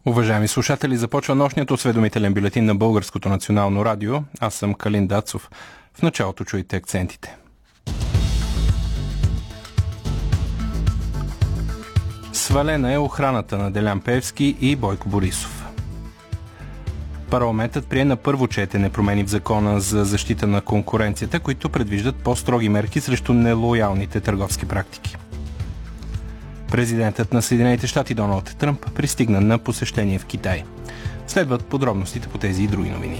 Уважаеми слушатели, започва нощният осведомителен бюлетин на Българското национално радио. Аз съм Калин Дацов. В началото чуйте акцентите. Свалена е охраната на Делян Пеевски и Бойко Борисов. Парламентът прие на първо четене промени в Закона за защита на конкуренцията, които предвиждат по-строги мерки срещу нелоялните търговски практики. Президентът на Съединените щати Доналд Тръмп пристигна на посещение в Китай. Следват подробностите по тези и други новини.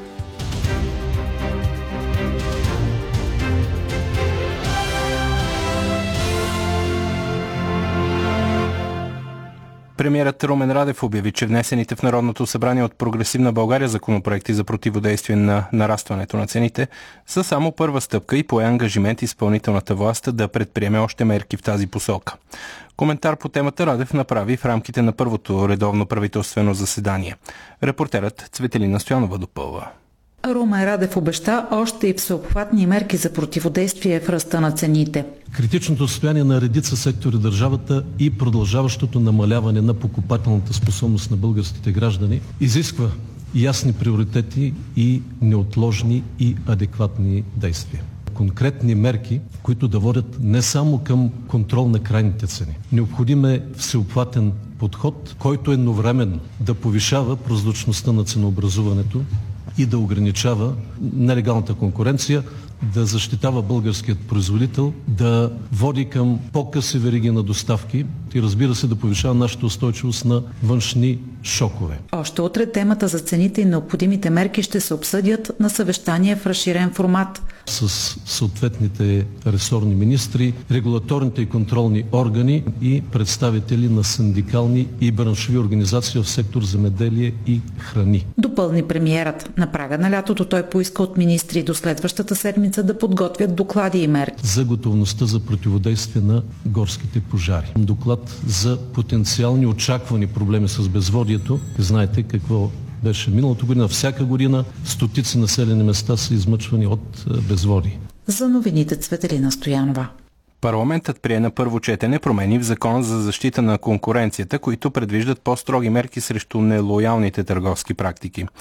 Премиерът Румен Радев обяви, че внесените в Народното събрание от Прогресивна България законопроекти за противодействие на нарастването на цените са само първа стъпка и пое ангажимент изпълнителната власт да предприеме още мерки в тази посока. Коментар по темата Радев направи в рамките на първото редовно правителствено заседание. Репортерът Цветелина Стоянова допълва. Румен Радев обеща още и всеобхватни мерки за противодействие в ръста на цените. Критичното състояние на редица сектори държавата и продължаващото намаляване на покупателната способност на българските граждани изисква ясни приоритети и неотложни и адекватни действия. Конкретни мерки, които да водят не само към контрол на крайните цени. Необходим е всеобхватен подход, който едновременно да повишава прозрачността на ценообразуването и да ограничава нелегалната конкуренция, да защитава българският производител, да води към по-къси вериги на доставки и, разбира се, да повишава нашата устойчивост на външни шокове. Още утре темата за цените и необходимите мерки ще се обсъдят на съвещание в разширен формат. С съответните ресорни министри, регулаторните и контролни органи и представители на синдикални и браншови организации в сектор земеделие и храни. Допълни премиерът. На прага на лятото той поиска от министри до следващата седмица да подготвят доклади и мерки. За готовността за противодействие на горските пожари. Доклад за потенциални очаквани проблеми с безводието. Знаете какво беше миналата година. Всяка година стотици населени места са измъчвани от безводие. За новините Цветелина Стоянова. Парламентът прие на първо четене промени в Закона за защита на конкуренцията, които предвиждат по-строги мерки срещу нелоялните търговски практики.